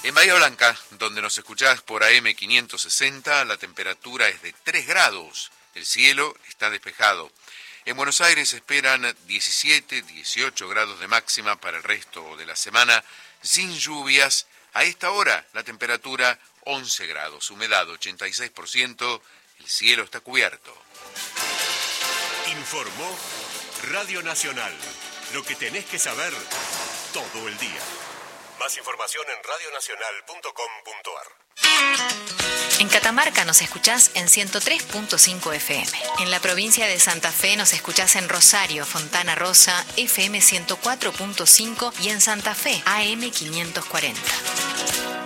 En Bahía Blanca, donde nos escuchás por AM 560, la temperatura es de 3 grados. El cielo está despejado. En Buenos Aires esperan 17, 18 grados de máxima para el resto de la semana, sin lluvias. A esta hora, la temperatura 11 grados, humedad 86%, el cielo está cubierto. Informó Radio Nacional. Lo que tenés que saber todo el día. Más información en radionacional.com.ar. En Catamarca nos escuchás en 103.5 FM. En la provincia de Santa Fe nos escuchás en Rosario, Fontana Rosa, FM 104.5 y en Santa Fe, AM 540.